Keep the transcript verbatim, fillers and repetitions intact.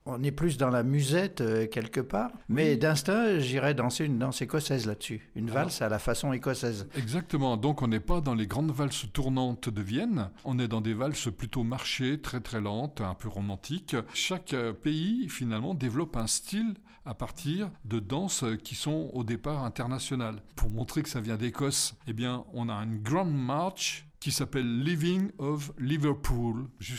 on est plus dans la musette euh, quelque part. Mais Oui. d'instinct, j'irais danser une danse écossaise là-dessus. Une valse à la façon écossaise. Exactement, donc on n'est pas dans les grandes valses tournantes de Vienne, on est dans des valses plutôt marchées, très très lentes, un peu romantiques. Chaque euh, pays finalement développe un style à partir de danses qui sont au départ internationales. Pour montrer que ça vient d'Écosse, eh bien on a une Grand March qui s'appelle Living of Liverpool,